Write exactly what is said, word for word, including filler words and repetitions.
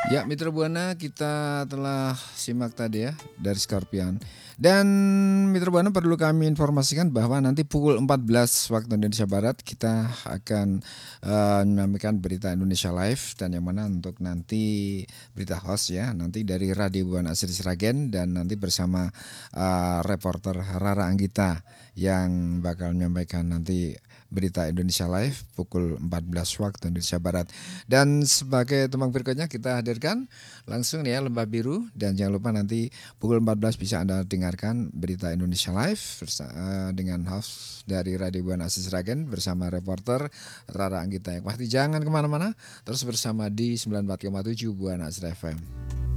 Ya, Mitra Buana kita telah simak tadi ya dari Scorpion. Dan Mitra Buana perlu kami informasikan bahwa nanti pukul empat belas waktu Indonesia Barat kita akan eh, menyampaikan berita Indonesia Live dan yang mana untuk nanti berita host ya nanti dari Radio Buana Asri Sragen dan nanti bersama eh, reporter Rara Anggita yang bakal menyampaikan nanti berita Indonesia Live pukul empat belas waktu Indonesia Barat. Dan sebagai tembang berikutnya kita hadirkan langsung nih ya Lembah Biru dan jangan lupa nanti pukul empat belas bisa Anda dengarkan berita Indonesia Live bersa- eh, dengan host dari Radio Buana Asis Ragen bersama reporter Rara Anggita yang pasti jangan kemana-mana terus bersama di sembilan puluh empat koma tujuh Buana Asis F M.